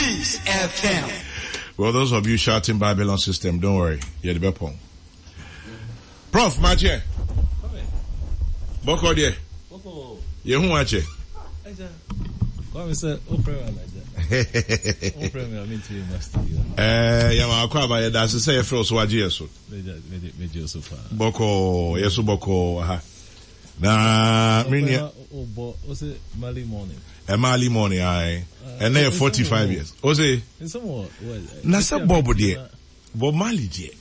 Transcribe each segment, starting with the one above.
Peace FM. Well, those of you shouting Babylon system, don't worry. You're the bepong. Prof, Mache. Boko de. Boko. Ye hu Mache. Aja. Come say, Oprah Aja. Oprah me to my studio. Ya ma akwa ba ye da say e fro so waje yeso. Meje so far. Boko, yeso boko ha. Na mini o say Mali morning. Mali morning ai. And now 45 years. O say in some what? Na say Bob de. Bob Mali de.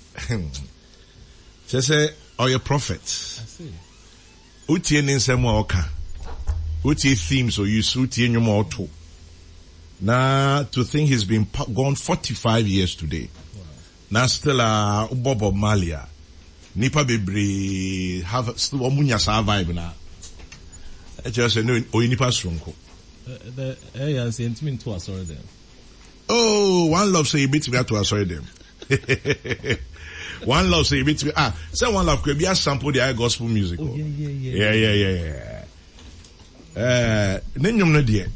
Say or your prophet. I see. Utie ni nsem a oka. Utie themes or you utie nyom auto. Na to think he's been gone 45 years today. Wow. Na still Bob Malia. Nipa bebre have still omunya sa vibe na. I just say no nipa strongko. The areas intimate to us already them. Oh, one love say you beat me to assorry them. One love say you beat me. Say one love could be a sample the gospel music. Oh, yeah. Nenyum no dear.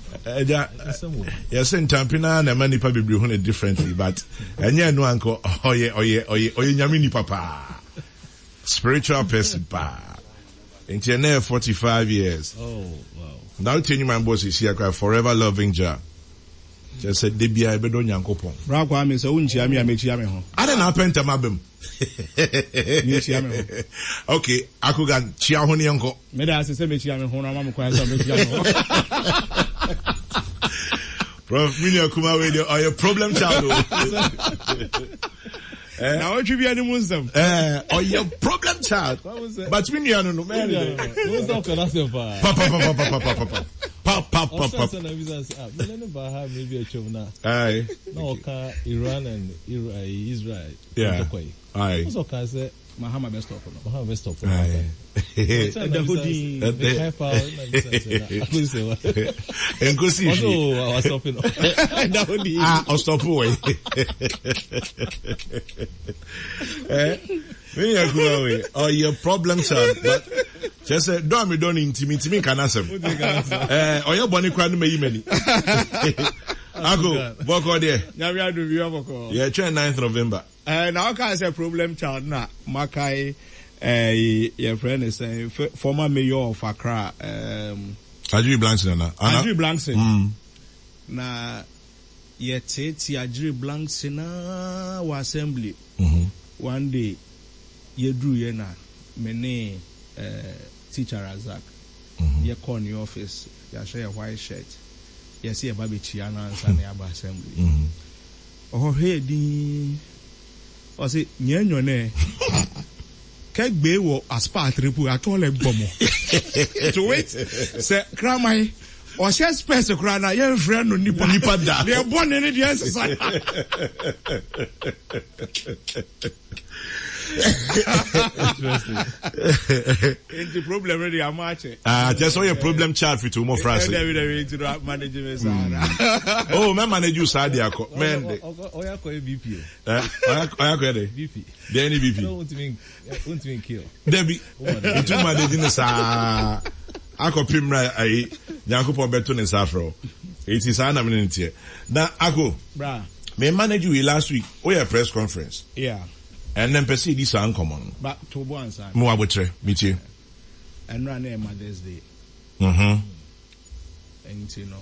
Yes, in Tampina and many people be doing it differently, but and yeah, no uncle, oh yeah, Yamini Papa. Spiritual person, pa. In 45 years. Oh, wow. Now, tell you my boss is here, forever loving Jah. Just said, Debia, I don't yankopon. Bragwa, Miss Unchiami, I make Yamaho. I don't know, Pentamabim. Okay, I could get Chiahoni uncle. Medas is a Michiam, Honam, Quas, Prof. Minia Kuma Radio, are your problem child? Now, what you be any Muslim? Or your problem child? But Minia, no, man. Who's not going to say, Papa. Maybe a chona. Aye. No, Iran and Israel. Yeah. Aye. Also, can say Mahama best of Mahama best of Aye. The hoodie. And go see. Oh, I was stopping. The hoodie. I'll stop away. When you go away, or your problem child, but just say, don't intimidate me, can answer. Or your bonnie crowd may many. I go, Boko there. Now we are doing Boko. Yeah, 9th November. Now can say problem child na Makai, your friend is saying former mayor of Accra, Adri Blankson na. Adri Blankson. Na yet Adri Blankson na wa assembly. One day ye drew ye na mene teacher Razak. Ye call in the office, ye share a white shirt. Ye see a baby chiana and Sunday assembly. Oh hey di o say nyenyo ne kegbe wo aspa tripu atole gbomo to wait say kramai o share space kra na ye friend no nipa da they born in the exercise. It's the problem really I'm watching. Just saw your problem child for 2 more Francis. Oh, man, manage you side there. Man, Oya ko BP. Oya ko there. BP. There any BP. No, want to kill. Debbie, itu manage ni sa. Ako pimra ai nyankopo beto ne safro. It is ana minute. Na ako. Bra. Me manage you last week. Oh, yeah, press conference. Yeah. And then perceive this uncommon. But to one side. Mo abotre, meet you. And run a Mother's Day. And you know,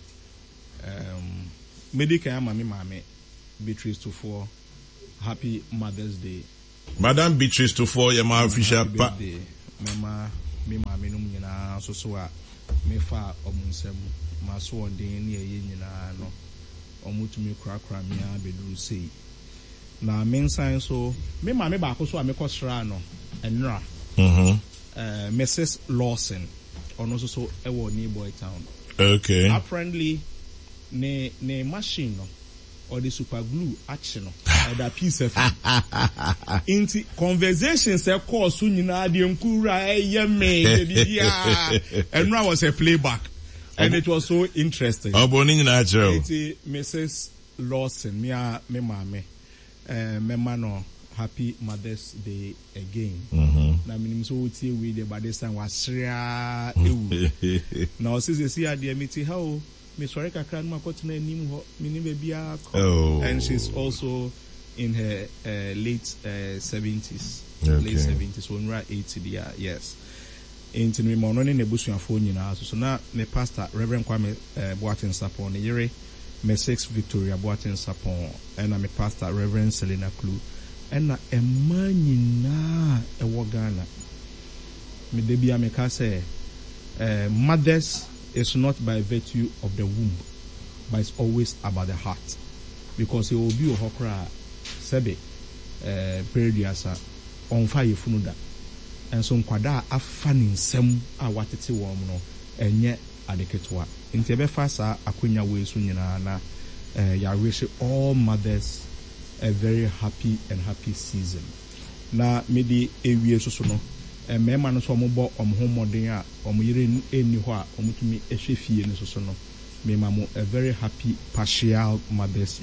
medical mami Beatrice to 4. Happy Mother's Day. Madam Beatrice to 4, your ma official pa. Mama, me mami no nyina so a me fa omunsem ma so odin ne ye nyina no omutumi kra me abeduru sei. Na mensan so me mame ba ko so a me kosra no enra Mrs. Lawson ono so e wo ni boy town. Okay. Apparently ne machine no or the super glue action no or the piece of into conversations e course nyina de nkura eye me bibia enra was a playback and it was so interesting. Oboni nyina achero. Mrs. Lawson me mame Mema no happy Mother's Day again. Na minim so tie we dey by this time was ria ewu. Na o say see ade amiti how Miss Wareka Kranma Kotna Nimho, Minibia. Oh. And she's also in her late 70s. Okay. Late 70s, when we're 80, yes. Into me, my own nebusian phone, so now, my pastor, Reverend Kwame Boateng Sapon, the year, my 6 Victoria Boateng Sapon, and I'm a pastor, Reverend Selena Klu, and a man na a wagana. Me debia me ka say, mothers is not by virtue of the womb, but it's always about the heart, because it will be a hokra sebe periodiasa on fire funuda. And so nkwada afa ne nsɛm a watete wɔn no ɛnyɛ adeketewa nti ɛbɛfa saa akonya wei so nyinaa na ya wish all mothers a very happy season na mede ewie so no mmarima no so ɔmo bɔ ɔmo ho mmɔden a ɔmo yere ɛnni hɔ a ɔmo tumi ɛhwɛ fie no so no mema mo a very happy partial mothers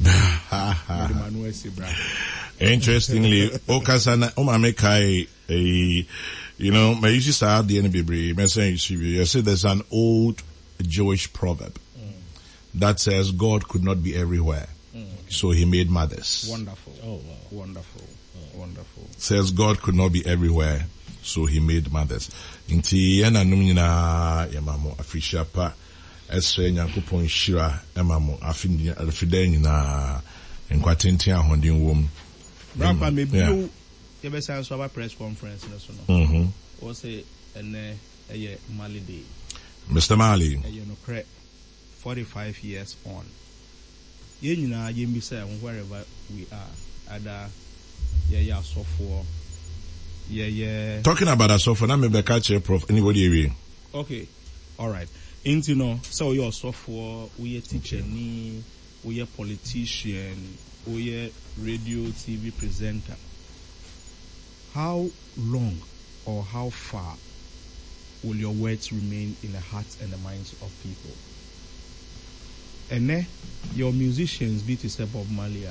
Interestingly, Okasana Omamekai, you know, my used to start the NBB, you see there's an old Jewish proverb that says God could not be everywhere, so he made mothers. Wonderful. Oh, wow. Wonderful. Wonderful. Says God could not be everywhere, so he made mothers. Inti yana numina yamamo afishapa esre nyankopon shira emamo afide na nkwatentia hondin wom. Grandpa, maybe you ever say so about press conference, no? Or say a Mali day. Mr. Mali. You know, correct. 45 years on. You know, you may say wherever we are, other software. Talking about a software, I'm a catcher, Prof. Anybody area? Okay, all right. Into no, so your software, we a teacher, we a politician. We are radio, TV presenter. How long or how far will your words remain in the hearts and the minds of people? And your musicians be to say Bob Marley.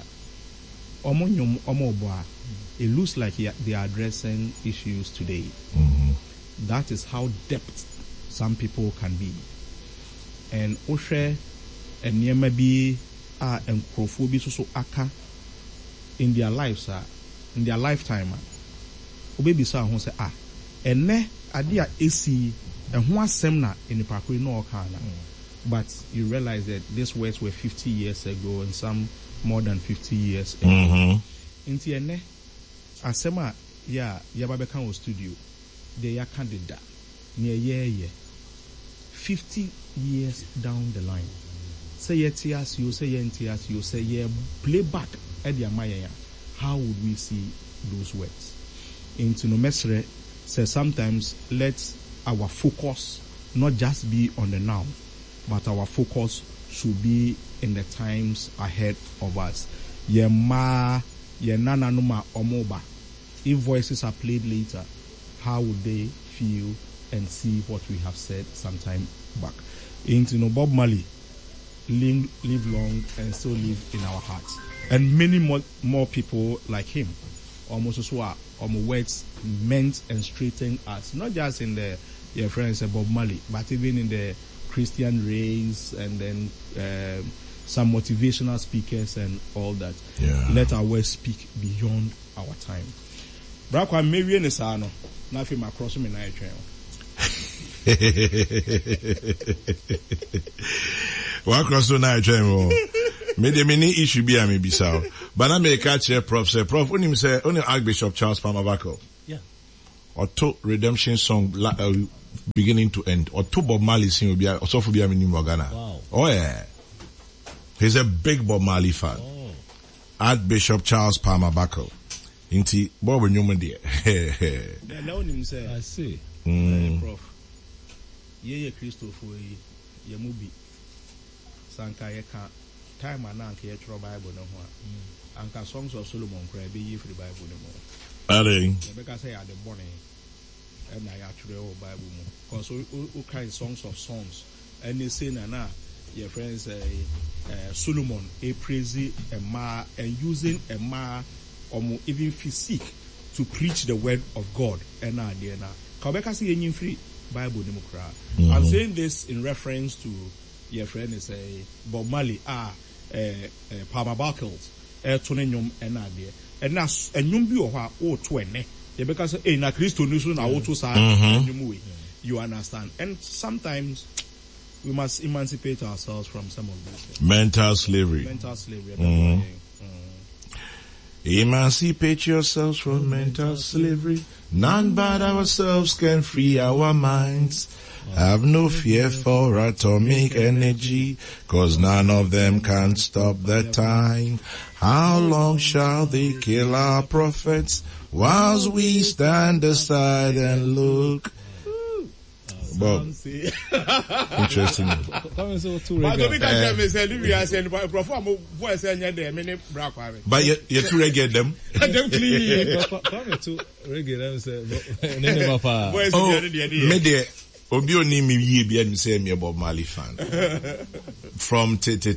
It looks like they are addressing issues today. That is how depth some people can be. And Oshe and Yemabi and Krofobi so aka in their lives, in their lifetime. Obebi sa ho say ene ade a esi ehho asem in the pakuri no okana. But you realize that these words were 50 years ago and some more than 50 years ago. Inti ene asem a yaba beka o studio they are candidate near year 50 years down the line. Say yetias you say yentias you say play back at the amaya. How would we see those words? Into no mesre say sometimes let our focus not just be on the now, but our focus should be in the times ahead of us. Ye nana numa omoba. If voices are played later, how would they feel and see what we have said some time back? Into no Bob Marley live long and still live in our hearts, and many more people like him. Almost as well, words meant and straightened us, not just in the your friends Bob Marley, but even in the Christian race, and then some motivational speakers and all that. Yeah. Let our words speak beyond our time. Brakwa Mary and Sano, nothing across me night trail. One cross to night train. Maybe many issue be a maybe so. But I may catch a prof say prof when him say only Archbishop Charles Palmer Backup. Yeah. Or two redemption song beginning to end. Or two Bob Marley sing will be a so for be a minimum Ghana. Wow. Oh yeah. He's a big Bob Marley fan. Oh. Archbishop Charles Palmer Backup. Inti Bob Newman dear. Then know him say I see. Prof. Ye Christopher ye mubi. Sanka ye ka time and anka ye tro Bible no ho anka songs of Solomon cry be ye free Bible no more. Are ye beka say at the morning and I actually o Bible mo cause o kind songs of songs and they say na your friends Solomon a praise a ma and using a ma or even physique to preach the word of God and na ka beka say ye free Bible no more. I'm saying this in reference to your friend is a Bob Marley, Palmer Buckles, Toninium and Nadia. And that's a number of 20. Because in a Christian nation, I also say, you understand. And sometimes we must emancipate ourselves from some of this. Mental slavery. Mental slavery. Emancipate yourselves from mental slavery. None but ourselves can free our minds. Have no fear for atomic energy, 'cause none of them can stop the time. How long shall they kill our prophets whilst we stand aside and look? Bob, interesting. But you two reggae them. Oh, Obi oni mi ye bi and say me a Bob Marley fan. From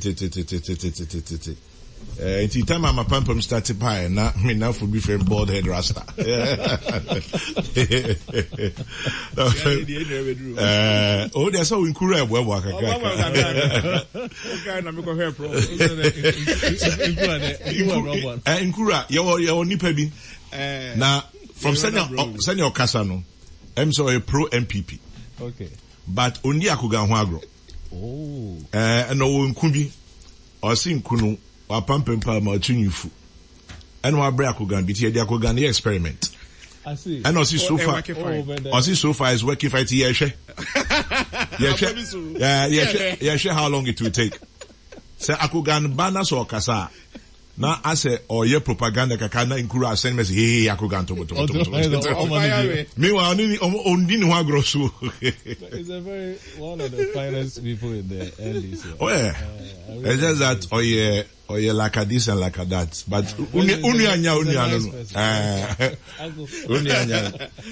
It's time I'm a pampum started pie, na me now for be friend bald head rasta. Oh, there's so incredible well work. Incura, your nipa bi. Na from senior Casano, I'm so a pro MPP. Okay. But only akuga ho agro. Oh. And no nkubi. O si nkunu wa pampempa ma chinyufu. And wa bra akuga bi tie dia akuga na experiment. I see. And also so far. Also so far is working fight here she. Yeah, how long it will take. Say akuga bana so kasa. Na ase oye propaganda kakana inkuru send message hey akuga to. Meanwhile oni ni ho agro so. It's a very one of the finest people in the NDC. Oh yeah. It's just that oye like this and like that. But unu anya unu anya.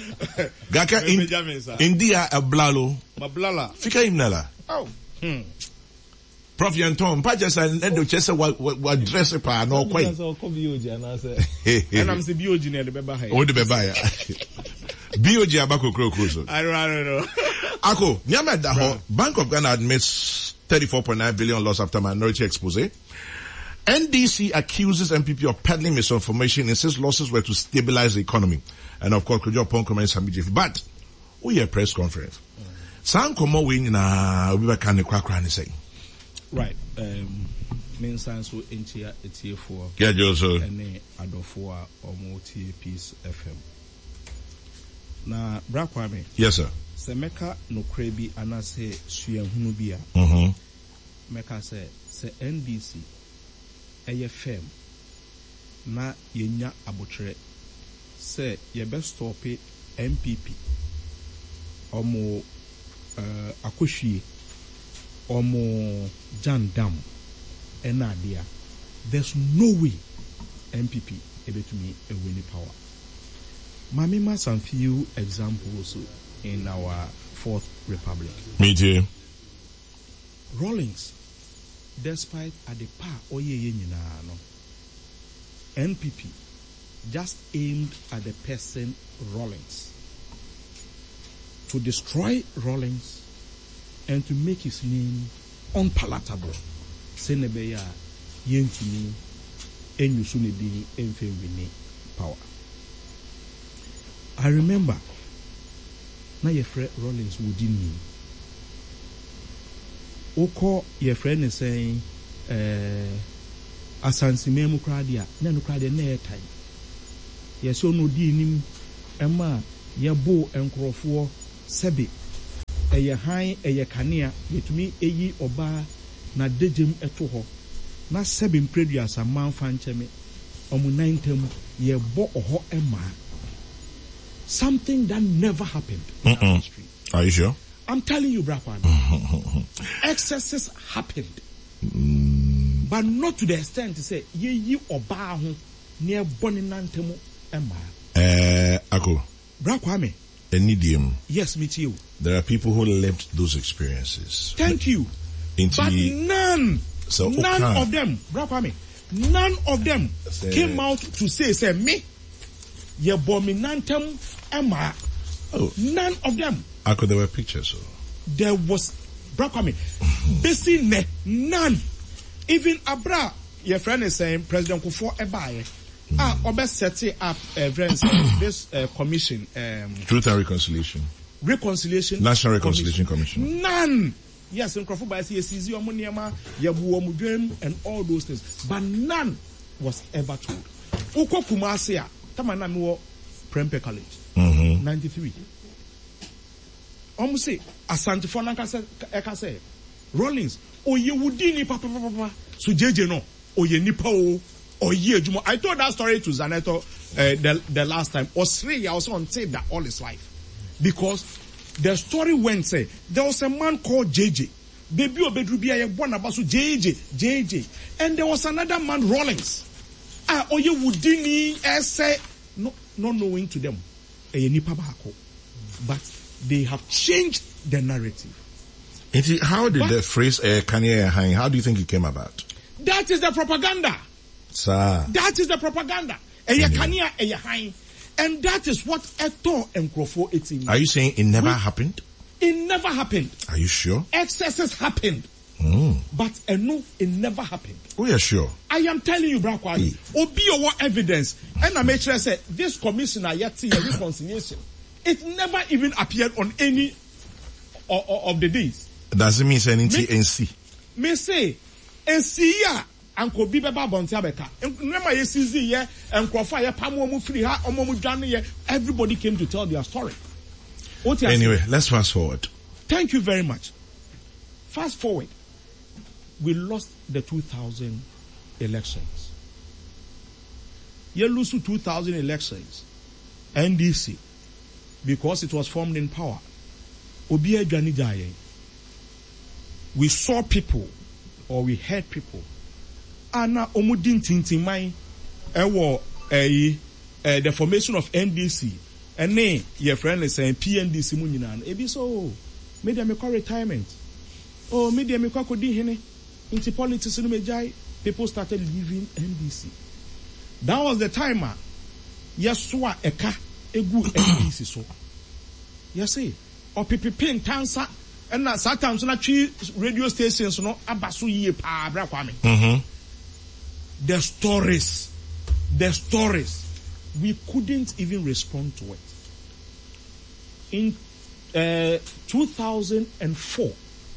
Gaka India ablalo. Mablala. Fika imnala. Oh. Prof Yanton, pa just an edo chese wa dress pa no kwai. And I'm the BOG near the Beba. Oh, the Beba. BOG abako kro so. I don't know. Ako, nyama da ho, Bank of Ghana admits 34.9 billion loss after minority expose. NDC accuses MPP of peddling misinformation and says losses were to stabilize the economy. And of course, Kojo Pon comments immediately. But, we have press conference. San komo we na we can kwakra say. Right. Main science will enter it here for. Yeah, Joso. Any adofo or multi piece FM. Na Brakwame. Yes, sir. Semeka no krebi anase suyen hunubia. Meka se NDC AFM na yenya abotre se ye best stop MPP omo akohwie omo jandam enadia. There's no way MPP ebetumi ewini power. Mami ma some few examples in our Fourth Republic. Me too. Rawlings, despite at the power oye no, NPP just aimed at the person Rawlings to destroy Rawlings and to make his name unpalatable. Senebeya yentini enyusunedi enfewini power. I remember na your friend Rawlings wouldn't me. Oko your friend is saying asansime kradia na no kradia na etai. Yes so no di nim ema ye bo enkrofo sebe eye han eye kanea yetumi eyi oba na dejem eto ho na sebe mpreduasa manfa ncheme omu 9 ye bo oho ema. Something that never happened in our history. Are you sure? I'm telling you, Brappan. Excesses happened. But not to the extent to say, ye oba near Boninantemo Emma. Ako. Brakwame. Enidium. Yes, me too. There are people who lived those experiences. Thank you. But none of them, Brakwame, none of them came out to say, me. Ye bominantem Emma. Oh. None of them. There were pictures. So. There was Brakwame, basi ne none. Even Abra, your friend is saying President Kufuor Ebaye. Obe set up this commission. Truth and Reconciliation. National Reconciliation Commission. None. Yes, in Crawford by CSC, Omoniama, Yabu Omudrem, and all those things. But none was ever told. Uko Kumasia, Tamanamuo, Prempeh College. 93. Almost say, Asante Fonanka say, Rollins, Oye Wudini Papa, so JJ no, Oye Nipa Oye Jumo. I told that story to Zaneto the last time. Australia also on tape that all his life. Because the story went say, there was a man called JJ. Baby Obedrubia, one about JJ. And there was another man, Rollins. Oye Wudini, say, not knowing to them. But they have changed the narrative. How did the phrase Kanye hang? How do you think it came about? That is the propaganda. Sir. That is the propaganda. And that is what Eto and Crawford 18. Are you saying it never happened? It never happened. Are you sure? Excesses happened. But no, it never happened. Oh, yeah, sure. I am telling you, Brakwani, Obi or evidence. And I make sure I say this commissioner yet see a reconciliation. It never even appeared on any of the days. Does it mean anything NC? Me say, NC ya Uncle Bibeba Bontabeka. Remember YCZ ye and Crawford Pamu free ha Omomu Johnny ye. Everybody came to tell their story. Anyway, let's fast forward. Thank you very much. Fast forward. We lost the 2000 elections. You lose 2000 elections. NDC. Because it was formed in power. We saw people, or we heard people. Ana omudin tintimai, the formation of NDC. And then your friend is saying PNDC muninan. Ebi so, media me call retirement. Oh, media me call kodi hene. Into politics in Mejai, people started leaving NDC. That was the timer. Yeswa eka egu NDC so. You see, or PPP tansa and na sometimes na three radio stations no abasu ye pa bra kwame. The stories, we couldn't even respond to it. In 2004.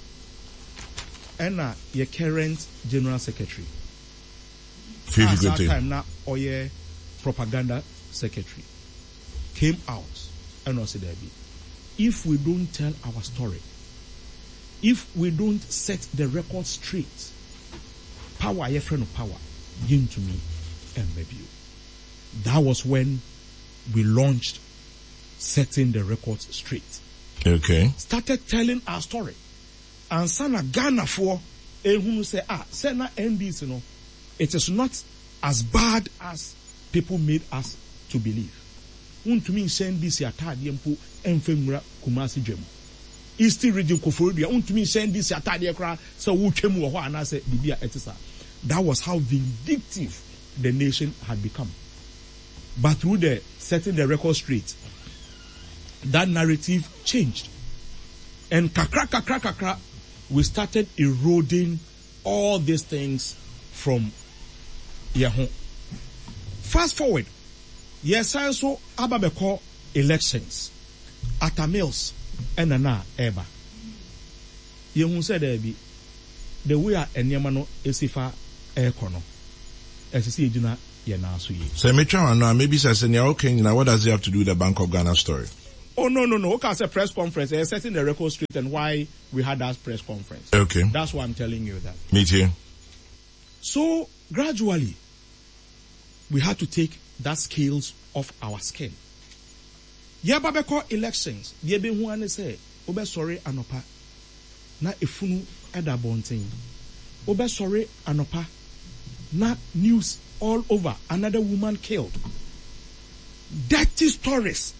And your current general secretary. At that time now, Oye propaganda secretary came out and said, if we don't tell our story, if we don't set the record straight, power, your friend of power, give to me and maybe you. That was when we launched setting the record straight. Okay. Started telling our story. And sana Ghana for who say Sena NDC no, it is not as bad as people made us to believe. To me send this atadi mpo enfemura Kumasi Dwem. Eastern region Koforidua to me send this atadi kra so wo twem wo ho ana say bibia etisa. That was how vindictive the nation had become. But through the setting the record straight, that narrative changed. And kakra we started eroding all these things from Yahoo. Fast forward, yes, I saw Ababeko elections at a mills and ana eba. Yahoo said the way a Enyamano Esifa Ekono. SC Juna Yana Suyi. So maybe says okay, now what does it have to do with the Bank of Ghana story? Oh, no. Okay, it's a press conference. They're setting the record straight and why we had that press conference. Okay. That's why I'm telling you that. Me too. So, gradually, we had to take that scales off our skin. Yababeko elections. Yebe huane say, obe sorry anopa. Na efunu eda bonting. Obe sorry anopa. Na news all over. Another woman killed. Dirty stories.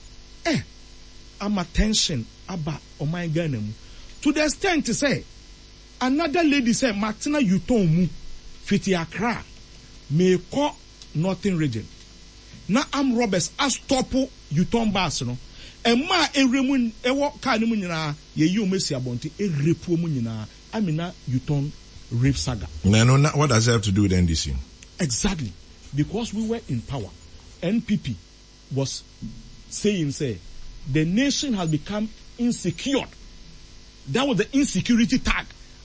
I'm attention about my Ghana. To the extent to say, another lady said, Martina Yutomu, Fiti Accra, may call Northern region. Now I'm Roberts, I stop Yuton Bass, no, Emma Eremun Ewo Kanimunina, ye Messi Abonti, Erepumunina, Amina Uton rape saga. No, what does it have to do with NDC? Exactly. Because we were in power. NPP was saying, the nation has become insecure. That was the insecurity tag.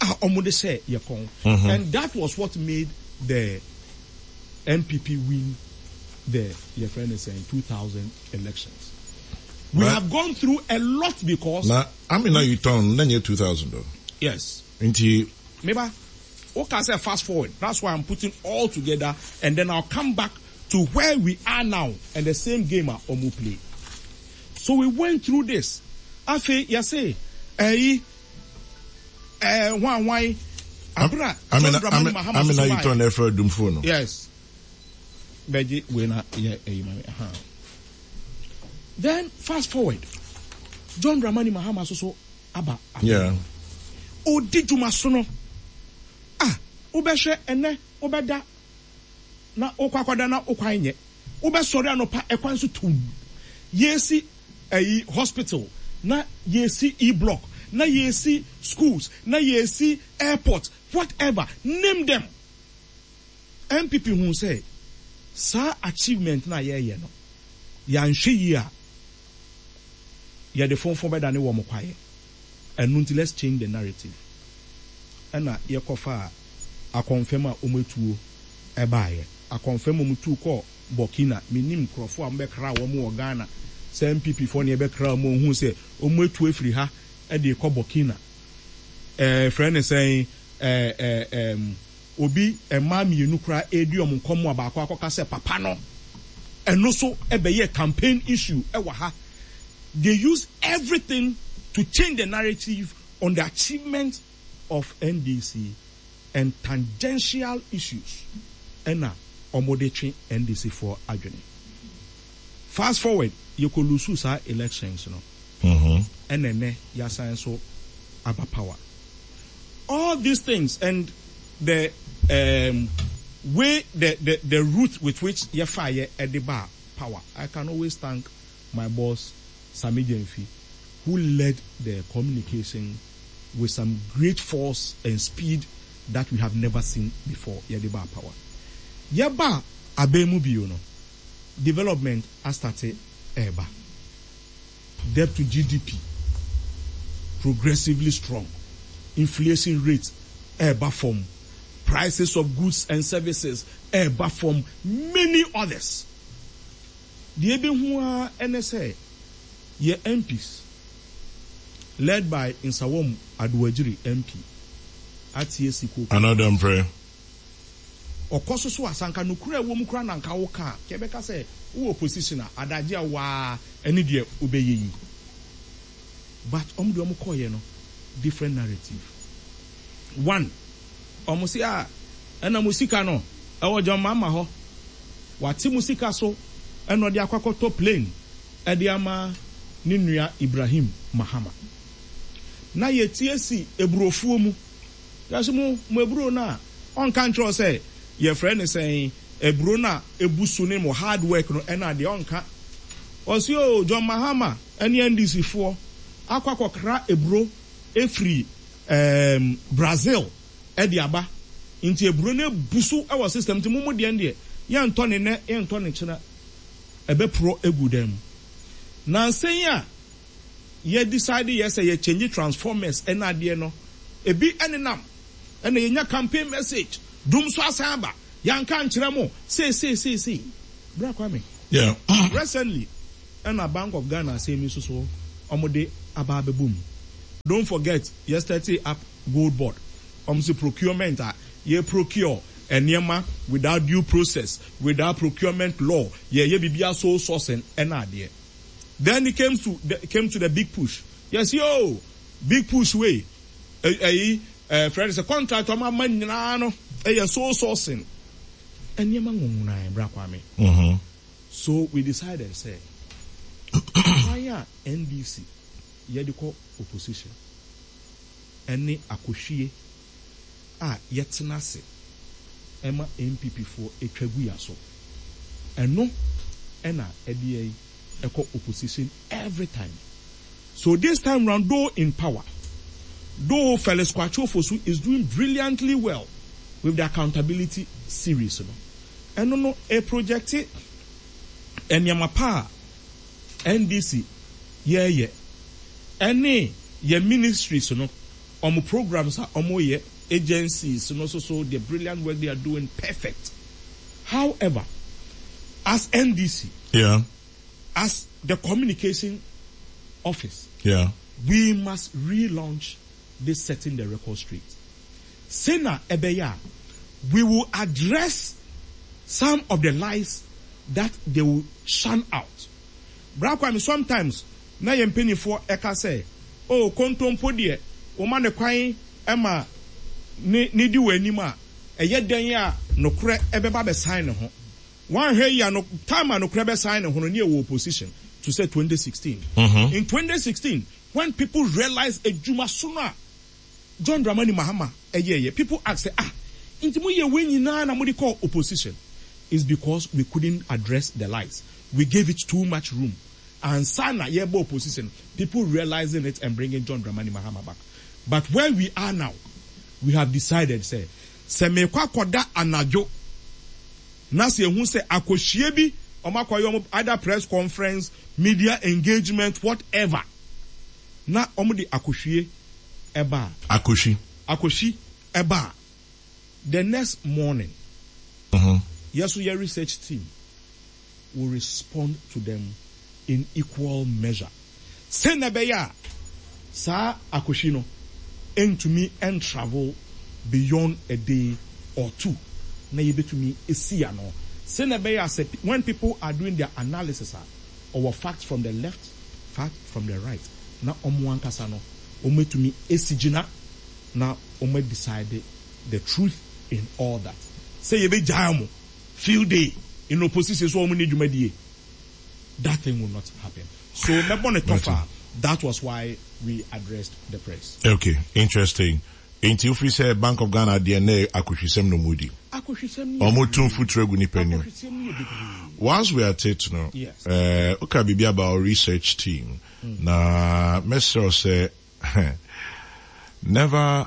And that was what made the NPP win the your friend is saying 2000 elections. We have gone through a lot because now I mean now you turn then year 2000 though. Yes. Into maybe okay, say fast forward. That's why I'm putting all together and then I'll come back to where we are now and the same game are Omu play. So we went through this. Afe yase why Abra I mean now you turn there for Dumfono. Yes. Beji wena then fast forward. John Dramani Mahama so aba. Yeah. Odi dwuma so no. Ubehwe ene ubeda na okwakwada na okwanye. Ubesori anopa ekwan so tum. Yesi hospital na yesi e-block na yesi schools na yesi airport whatever name them. MPP who say sa achievement na ye no yanhwe yi a ye the phone better than wo mokwaye and until let's change the narrative and ye kofa a confirm a ometuo ebaye a confirm ometu ko Burkina minim krofo am be kra wo mo Ghana say MPP for ne be kra mo hu say ometu efiri ha e de ko Burkina friend is saying obi emami yenu kra edium nkomo abako akoka se papa no eno so ebeye campaign issue ewa ha. They use everything to change the narrative on the achievement of NDC and tangential issues ena omodechi NDC for adwene. Fast forward you could lose sa elections no ene ya science so aba power. All these things and the way the route with which you fire at the bar power. I can always thank my boss Sami Jenfi, who led the communication with some great force and speed that we have never seen before. Yadiba power. Yaba abemu biyono. Development has started eba. Debt to GDP progressively strong. Inflation rate eba from prices of goods and services eba from many others. The ebe huwa NSA ye MPs led by Insawom Aduwajiri MP at Yesiko. Another prayer. Okoso so asanka nukura wo mukura na nka wo ka kebeka say wo opposition adaje wa eni de obeyi. But de omukoye no different narrative. One, omusi ena musika no ewo John Mama ho. Wati musika so eno de akwakoto plane e de ama Ninua Ibrahim Mahama. Na yetiesi ebrofuo mu. Yaso mu ebro na on control say your friend is saying ebro na ebusu ne mo hard work no na de onka. Osio John Mahama ene NDC fo akwakokra ebro efri Brazil e de aba. Inti ebro na busu our system ti mumu de ende ye ntone ne ye ntone kina ebe pro egu dem. Now say ye decided yes ye change transformers and adie no e bi enenam and ye nya campaign message dum so asamba yanka nkyere mo say bra kwa me yeah recently and a Bank of Ghana say me so omode ababe boom. Don't forget yesterday up gold board say procurement ye procure enyema without due process without procurement law ye bibia so sourcing and adie. Then it came to the big push. Yes, big push way. Friend is a contract on my money no. So sourcing. And so we decided say why NDC yediko opposition. Any akoshie yetinase MPP for etwagu yaso. Eno ena EDA echo opposition every time. So this time round, though in power, though Felix Kwakye Ofosu is doing brilliantly well with the accountability series, and no a project and Yamapa NDC any your ministries programs are agencies so the brilliant work they are doing perfect. However, as NDC, as the communication office, we must relaunch this setting the record straight. Sena Ebeya, we will address some of the lies that they will shun out. Brakwami, sometimes na yempeni for eka say, oh kontompo die, o man kwai ema ni di wanima eye dan ya nokre ebeba be sign ho. One hey ya no time nokre be sign ho no ne opposition to say 2016. In 2016, when people realized ejuma suna John Dramani Mahama people ask inti mo ye we nyina na mo dey call opposition is because we couldn't address the lies. We gave it too much room. And Sana Yebo opposition, people realizing it and bringing John Dramani Mahama back. But where we are now, we have decided, say, Semekwa koda anajo. Nasi ehun say akosiebi, omakwa either press conference, media engagement, whatever. Na omudi akoshie eba. Akoshi eba. The next morning, yes, your research team will respond to them in equal measure. Senebeya, sa akoshino, to me and travel beyond a day or two. Na yebe to me isiano. Senebeya said when people are doing their analysis of facts from the left, fact from the right. Na omuankasano, ome to me esijina, na ome decided the truth in all that. Say yebe jamo, field day in opposition so omu need that thing will not happen. So that was why we addressed the press. Okay, interesting. Ain't you free say Bank of Ghana DNA akushisem no mudi. Omotum futregu ni penny. Once we are at no. Yes. Okay, be about our research team. Na Mr. say never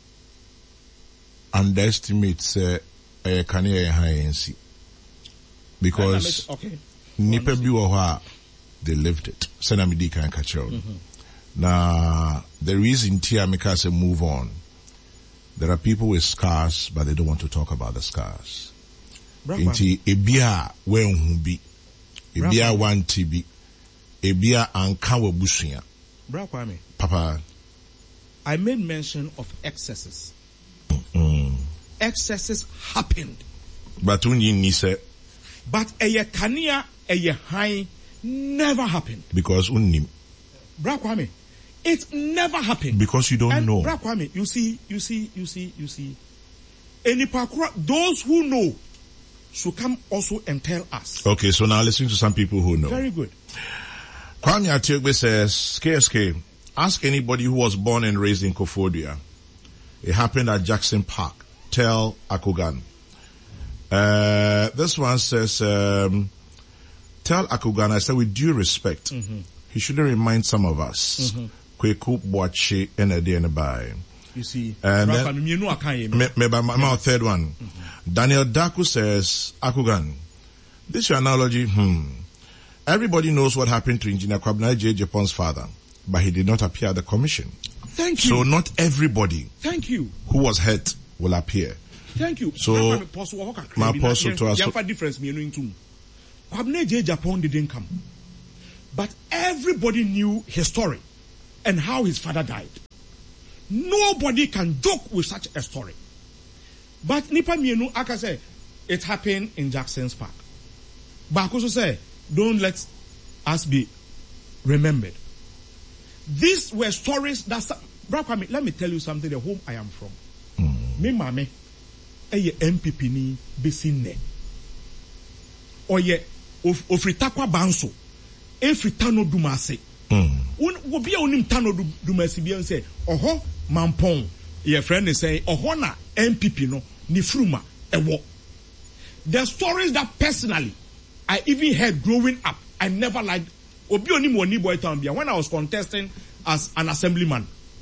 underestimate say kanye high because nipa bi wo ha they lived it. Senamidi can catch on. Now the reason Tia Mika say move on. There are people with scars, but they don't want to talk about the scars. Inti ebia when humbi, ebia one TB, ebia ankawa busuya. Papa, I made mention of excesses. Excesses happened. But unyi say. But a kania a high never happened. Because unnim. Brakwame, it never happened. Because you don't know. Brakwame, you see. Any parkour, those who know should come also and tell us. Okay, so now listen to some people who know. Very good. Kwame Atiegbe says, KSK, ask anybody who was born and raised in Koforidua. It happened at Jackson Park. Tell Akugan. This one says, tell Akugan, I said with due respect, he shouldn't remind some of us. Kweku Boache and a day by. You see, and my third one. Daniel Daku says, Akugan, this is your analogy. Everybody knows what happened to Engineer Kwabena J. Japan's father, but he did not appear at the commission. Thank you. So not everybody. Thank you. Who was hurt will appear. Thank you. So my apostle to us. Difference Kwabena J. Japan didn't come, but everybody knew his story and how his father died. Nobody can joke with such a story. But Nipa Mienu Aka say it happened in Jackson's Park. But also say, don't let us be remembered. These were stories that let me tell you something, the home I am from. Me mame eye MPP ni besine. Oye ofritakwa banso. Efritano dumase. Obi a onim tano dumase bi say oho mampon. Your friend is saying oho na MPP no ni fruma ewo. The stories that personally I even heard growing up, I never liked Obi oni mo ni boy town bia when I was contesting as an assemblyman.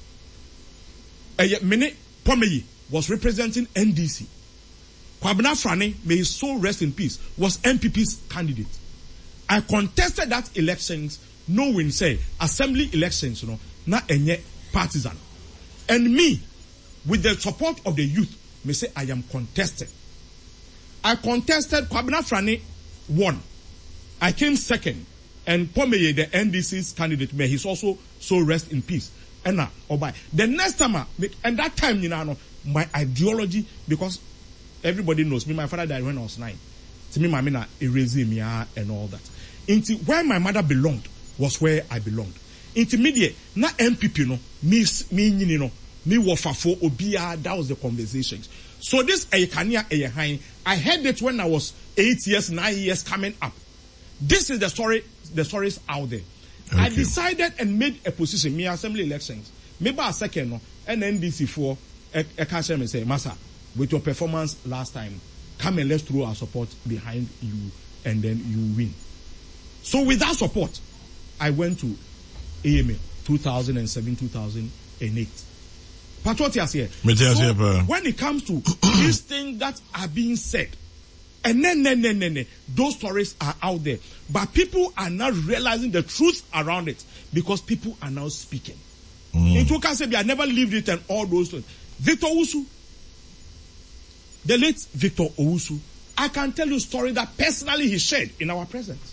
Mene Pomeyi was representing NDC. Kwabena Frane, may his soul rest in peace, was MPP's candidate. I contested that elections, knowing say assembly elections, na enye partisan. And me, with the support of the youth, may say I am contested. I contested, Kwabena Frane won. I came second. And Pomeyi, the NDC's candidate, may his also soul rest in peace. And now, the next time, and that time, my ideology, because everybody knows me, my father died when I was 9. To me, my mina erased me and all that. Into where my mother belonged was where I belonged. Intermediate, na MPP me wafafo obia. That was the conversations. So this Ayekania Ayehine, I heard it when I was 8 years, 9 years coming up. This is the story. The stories out there. Okay. I decided and made a position. Me assembly elections. Maybe a second and NDC for a catch and say, Massa, with your performance last time, come and let's throw our support behind you, and then you win. So with that support, I went to AMA 2007-2008. Patriotias here. So when it comes to these things that are being said, and then, those stories are out there. But people are not realizing the truth around it because people are now speaking. In Tukasebi, I never lived it and all those things. Victor Owusu, the late Victor Owusu, I can tell you a story that personally he shared in our presence.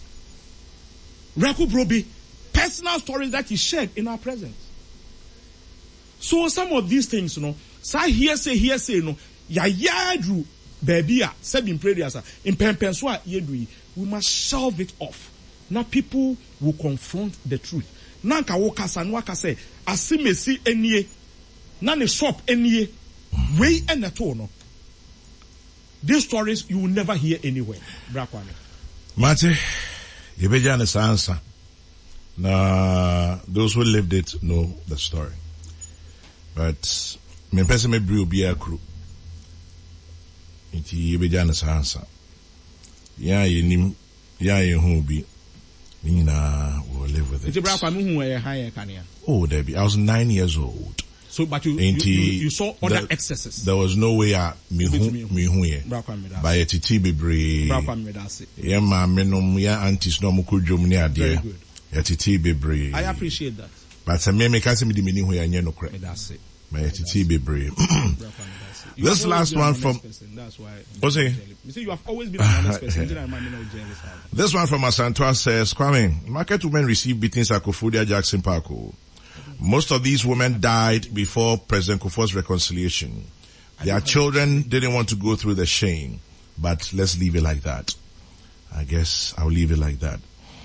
Reku Brobi, personal stories that he shared in our presence. So some of these things, say hearsay, Drew. Baby, said in prayers, in Pempenswa, we must shelve it off. Now people will confront the truth. Nanka woka sanwaka say, asimesi enye, nane shop enye, way and at all. These stories you will never hear anywhere. Brakwane. Mate, Yebejane answer. Now, those who lived it know the story. But, me person me bri obi akru. Inti Yebejane answer. Ya yenim, ya yehu bi. Nina will live with it. Oh, Debbie, I was 9 years old. So, but you saw other excesses. There was no way me huye. By a titi bebre. Ya ma menom ya aunties no mukujum ni adie. Ya titi bebre. I appreciate that. But some me kasi me di mini huye anye no kre. By a titi bebre. This last one from. That's why. What's it? You see, you have always been an honest person. This one from Asantua says, Kwame, market women received beatings at Kofodia Jackson Park. Most of these women died before President Kufuor's reconciliation. Their children didn't want to go through the shame, but let's leave it like that. I guess I'll leave it like that.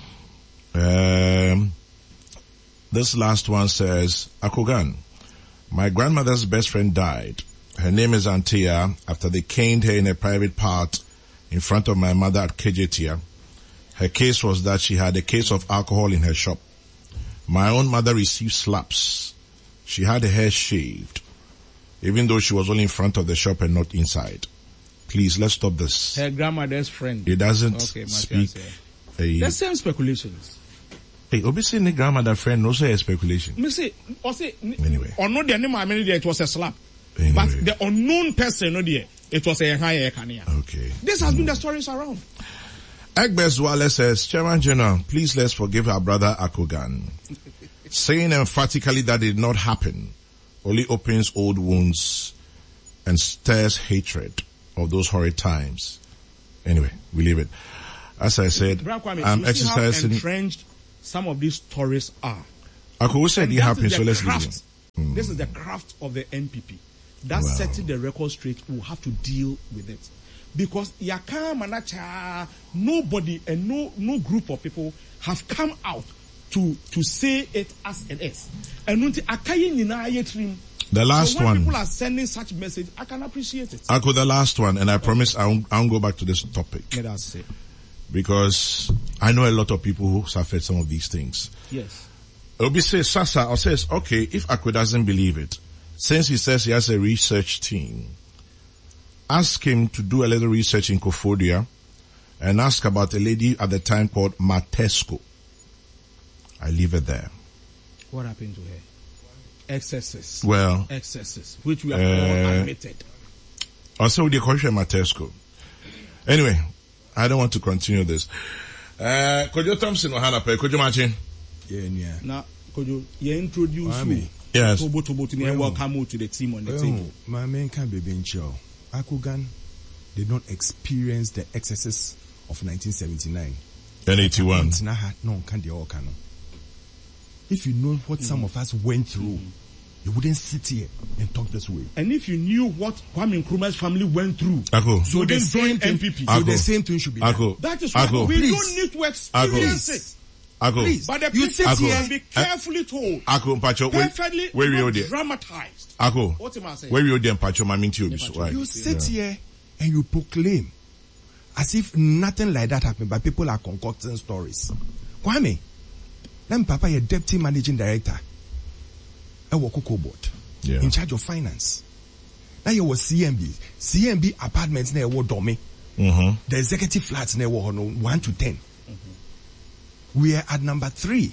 This last one says, Akogan, my grandmother's best friend died. Her name is Antia. After they caned her in a private part in front of my mother at KJTia, her case was that she had a case of alcohol in her shop. My own mother received slaps. She had her hair shaved, even though she was only in front of the shop and not inside. Please, let's stop this. Her grandmother's friend. It doesn't speak. The same speculations. Hey, obviously, the grandmother friend knows her speculation. Anyway. Or not the name I mean, it was a slap. Anyway. But the unknown person, it was a higher Kania. Okay. This has been the stories around. Egbes Wallace says, Chairman General, please let's forgive our brother Akogan. Saying emphatically that did not happen only opens old wounds and stirs hatred of those horrid times. Anyway, we leave it. As I said, I'm exercising. How entrenched some of these stories are. Ako said it happened, so let's leave it. This is the craft of the NPP. That setting the record straight, will have to deal with it. Because nobody and no group of people have come out to say it as it is. And the last so when one. People are sending such message, I can appreciate it. I'll go the last one, and I promise I'll go back to this topic. Yeah, that's it. Because I know a lot of people who suffered some of these things. Yes. Obi says, Sasa, or says, okay, if Akwe doesn't believe it, since he says he has a research team, ask him to do a little research in Kofodia and ask about a lady at the time called Matesco. I leave it there. What happened to her? Excesses. Well, excesses, which we have all admitted. Also, the question Matesco. Anyway, I don't want to continue this. Kojo Thompson or Hannah Pay, Kojo Machin? Yeah. Now, Kojo, you introduce me. Yes. Welcome you to the team on the table. My man can't be being chill. Akugan did not experience the excesses of 1979 and 81. If you know what some of us went through, you wouldn't sit here and talk this way. And if you knew what Kwame Nkrumah's family went through, so the same thing, so the same thing should be done. That is why we don't need to experience it. Please, but the people will be carefully told, perfectly not dramatized. What am I saying? Where you sit here and you proclaim as if nothing like that happened, but people are concocting stories. Kwame, then Papa, your deputy managing director, Cocoa board, in charge of finance. Now you was CMB apartments near Wodome. The executive flats near 1 to 10. We are at number 3.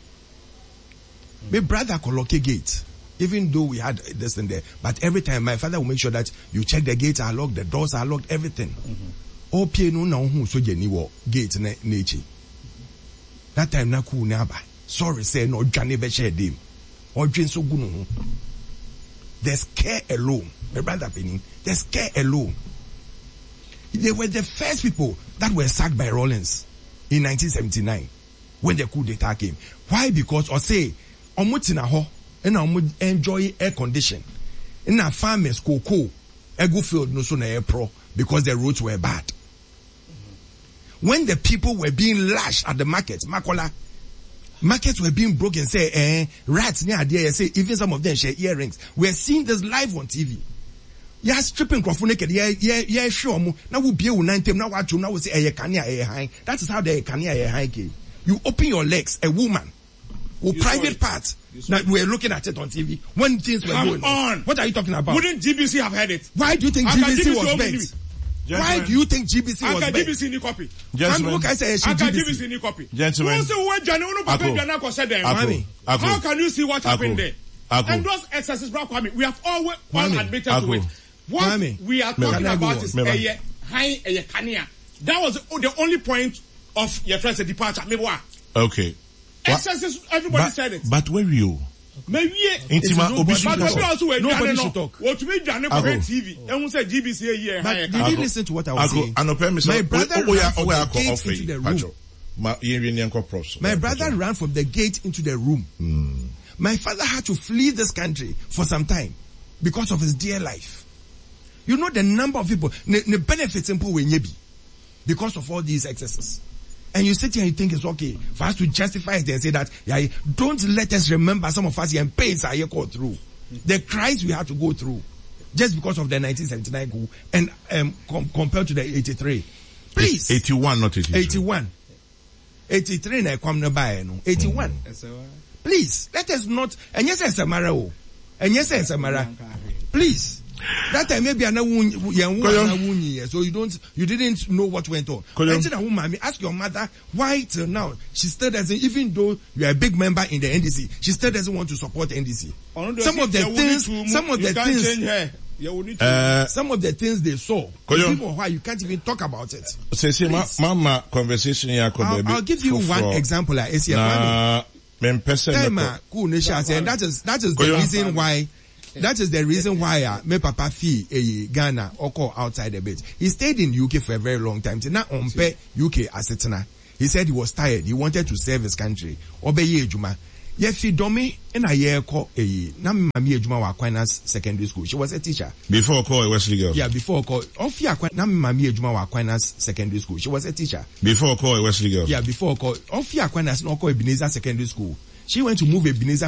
My brother Koloke gate, even though we had this and there, but every time my father will make sure that you check the gates are locked, the doors are locked, everything. All piano now who so geniwo gate nature. That time na ku naba. Sorry say no Johnny be share dim. Or drink so good. There's care alone. My brother Penny, there's care alone. They were the first people that were sacked by Rawlings in 1979 when the coup d'etat came. Why? Because or say omutina ho and enjoy air condition. In our farmers cocoa, ego field no so na air pro because the roads were bad. When the people were being lashed at the markets, markets were being broken, say, rats near there, say, even some of them share earrings. We're seeing this live on TV. Yeah, stripping crop naked, yeah, sure. Now we'll be able to now what you now say, that is how the Kanya high came. You open your legs, a woman, or private parts. Now we're looking at it on TV. When things were going on. What are you talking about? Wouldn't GBC have heard it? Why do you think GBC was bent? Why do you think GBC was bent? GBC in the copy. Gentlemen. GBC in the copy. Gentlemen. How can you see what happened there? And those excesses, we have all admitted to it. What we are talking about is a high Kania. That was the only point of your friend's departure. Okay. Excesses, everybody said it. But where were you? Maybe nobody should talk. What to make TV? And we said GBC here. But did you listen to what I was saying? My brother ran from the gate into the room. My brother ran from the gate into the room. My father had to flee this country for some time because of his dear life. You know the number of people, the benefits in Puwe because of all these excesses. And you sit here and you think it's okay for us to justify it and say that, don't let us remember some of us and pains are go through. The cries we had to go through just because of the 1979 coup and compared to the 83. Please. 81, not 83. 81. 83 na come by no. 81. Please, let us not, and yes, it's a mara. And yes, it's a mara. Please. That time maybe so you didn't know what went on. Ask your mother why till now she still doesn't, even though you are a big member in the NDC, she still doesn't want to support NDC. Some of the things they saw, people why you can't even talk about it. Mama conversation I'll give you one example. And that is the reason why. That is the reason why my papa fee Ghana or call outside a bit. He stayed in UK for a very long time. Now on pay UK assetna. He said he was tired. He wanted to serve his country. Obey Juma. Yefi Domi in a year call na mami Juma wa Aquinas Secondary School. She was a teacher. Before call Wesley Girls. Yeah, before call. Ofia na mami Juma wa Aquinas Secondary School. She was a teacher. Before call Wesley Girls. Yeah, before call. Ofia Aquinas no call Ebenezer Secondary School. She went to move Ebenezer